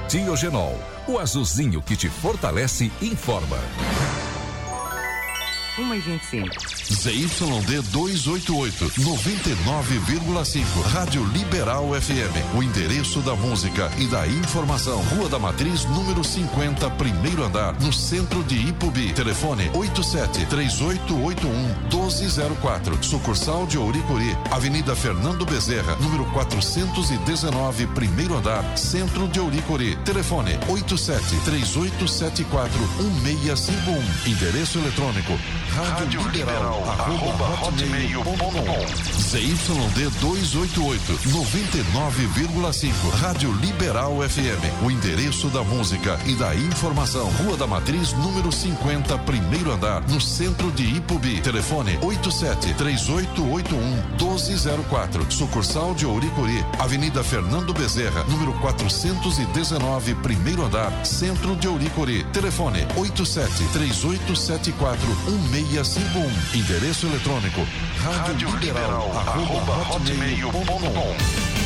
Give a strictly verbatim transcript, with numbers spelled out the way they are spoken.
Tiogenol, o azulzinho que te fortalece, informa. uma e vinte e cinco. Z Y D duzentos e oitenta e oito, noventa e nove vírgula cinco, Rádio Liberal F M. O endereço da música e da informação. Rua da Matriz, número cinquenta, primeiro andar, no centro de Ipubi. Telefone oito sete três oito oito um um dois zero quatro. Sucursal de Ouricuri, Avenida Fernando Bezerra, número quatrocentos e dezenove, primeiro andar, centro de Ouricuri. Telefone oito sete três oito sete quatro um seis cinco um. Endereço eletrônico Rádio Liberal, arroba hotmail ponto com. Z Y D duzentos e oitenta e oito, noventa e nove vírgula cinco, Rádio Liberal F M. O endereço da música e da informação. Rua da Matriz, número cinquenta, primeiro andar, no centro de Ipubi. Telefone oito sete três oito oito um um dois zero quatro. Sucursal de Ouricuri, Avenida Fernando Bezerra, número quatrocentos e dezenove, primeiro andar, centro de Ouricuri. Telefone oito sete três oito sete quatro um seis cinco um. Endereço eletrônico Rádio Liberal, arroba hotmail ponto com.